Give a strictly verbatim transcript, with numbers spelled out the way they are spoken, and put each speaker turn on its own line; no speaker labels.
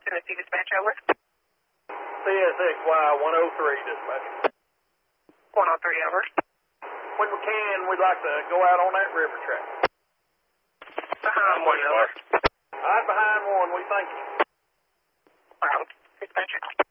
Tennessee Dispatch, over.
C S X Y one oh three, dispatch.
one oh three, over.
When we can, we'd like to go out on that river track.
Behind one, over.
All right, behind one, we thank you.
Wow, dispatch.